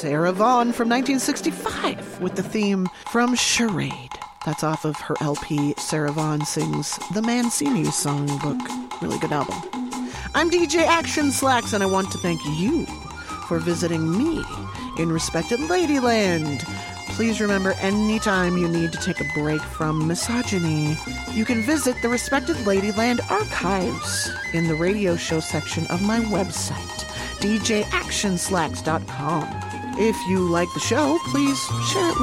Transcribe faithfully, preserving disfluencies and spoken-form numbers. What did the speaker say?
Sarah Vaughan from nineteen sixty-five with the theme from Charade. That's off of her L P, Sarah Vaughan Sings the Mancini Songbook. Really good album. I'm D J Action Slacks, and I want to thank you for visiting me in Respected Ladyland. Please remember, anytime you need to take a break from misogyny, you can visit the Respected Ladyland archives in the radio show section of my website, d j action slacks dot com. If you like the show, please share it with